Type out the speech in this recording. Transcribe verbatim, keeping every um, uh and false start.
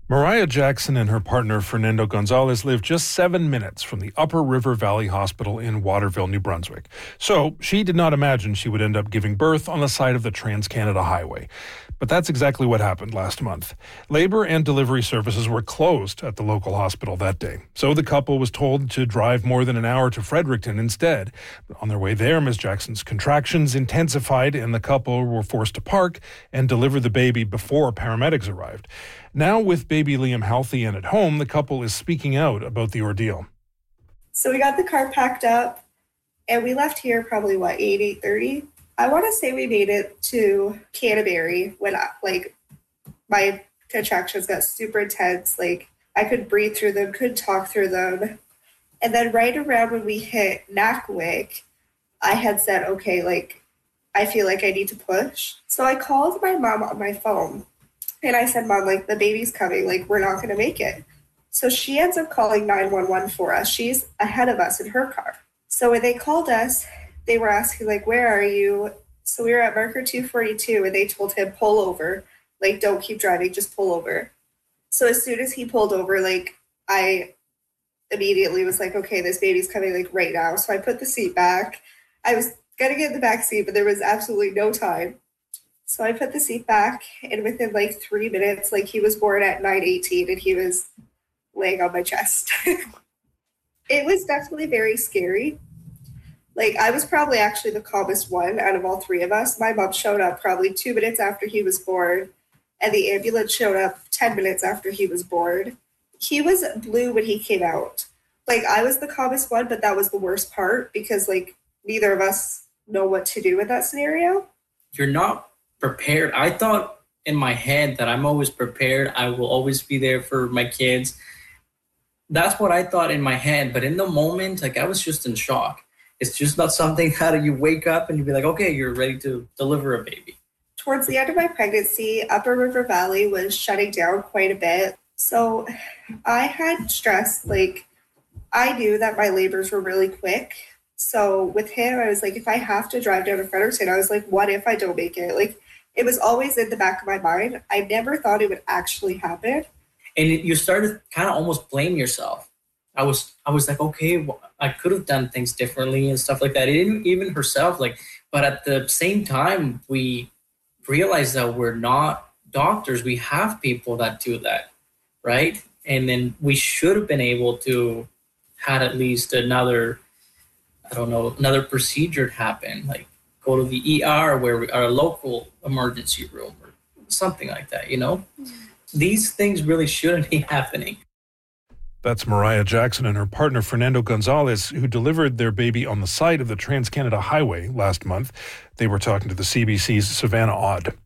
Mariah Jackson and her partner Fernando Gonzalez live just seven minutes from the Upper River Valley Hospital in Waterville, New Brunswick. So she did not imagine she would end up giving birth on the side of the Trans-Canada Highway. But that's exactly what happened last month. Labor and delivery services were closed at the local hospital that day. So the couple was told to drive more than an hour to Fredericton instead. On their way there, Miz Jackson's contractions intensified and the couple were forced to park and deliver the baby before paramedics arrived. Now, with baby Liam healthy and at home, the couple is speaking out about the ordeal. So we got the car packed up and we left here probably, what, eight, eight thirty? I want to say we made it to Canterbury when, I, like, my contractions got super intense. Like, I could breathe through them, couldn't talk through them. And then right around when we hit Nakawik, I had said, okay, like, I feel like I need to push. So I called my mom on my phone. And I said, Mom, like, the baby's coming. Like, we're not going to make it. So she ends up calling nine one one for us. She's ahead of us in her car. So when they called us, they were asking, like, where are you? So we were at marker two forty-two, and they told him, pull over. Like, don't keep driving, just pull over. So as soon as he pulled over, like, I immediately was like, okay, this baby's coming, like, right now. So I put the seat back. I was going to get in the back seat, but there was absolutely no time. So I put the seat back, and within, like, three minutes, like, he was born at nine eighteen, and he was laying on my chest. It was definitely very scary. Like, I was probably actually the calmest one out of all three of us. My mom showed up probably two minutes after he was born, and the ambulance showed up ten minutes after he was born. He was blue when he came out. Like, I was the calmest one, but that was the worst part because, like, neither of us know what to do with that scenario. You're not prepared. I thought in my head that I'm always prepared. I will always be there for my kids. That's what I thought in my head. But in the moment, like, I was just in shock. It's just not something that you wake up and you be like, okay, you're ready to deliver a baby. Towards the end of my pregnancy, Upper River Valley was shutting down quite a bit. So I had stress. Like, I knew that my labors were really quick. So with him, I was like, if I have to drive down to Fredericton, I was like, what if I don't make it? Like, it was always in the back of my mind. I never thought it would actually happen. And you started to kind of almost blame yourself. I was I was like, okay, well, I could have done things differently and stuff like that. Even, even herself, like, but at the same time, we realized that we're not doctors. We have people that do that, right? And then we should have been able to had at least another, I don't know, another procedure happen, like go to the E R where we are a local emergency room or something like that, you know? Mm-hmm. These things really shouldn't be happening. That's Mariah Jackson and her partner Fernando Gonzalez, who delivered their baby on the side of the Trans-Canada Highway last month. They were talking to the C B C's Savannah Odd.